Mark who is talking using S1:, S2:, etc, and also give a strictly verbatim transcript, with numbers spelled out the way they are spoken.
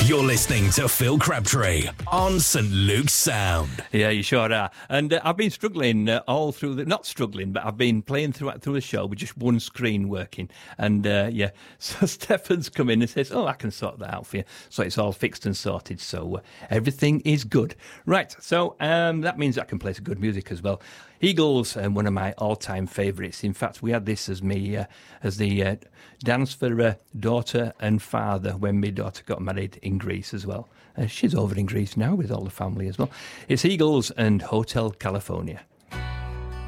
S1: You're listening to Phil Crabtree on Saint Luke's Sound.
S2: Yeah, you sure are. And uh, I've been struggling uh, all through the... Not struggling, but I've been playing through, through the show with just one screen working. And, uh, yeah, so Stefan's come in and says, oh, I can sort that out for you. So it's all fixed and sorted. So uh, everything is good. Right, so um, that means I can play some good music as well. Eagles, um, one of my all-time favourites. In fact, we had this as me uh, as the uh, dance for uh, daughter and father when my daughter got married in Greece as well. Uh, she's over in Greece now with all the family as well. It's Eagles and Hotel California.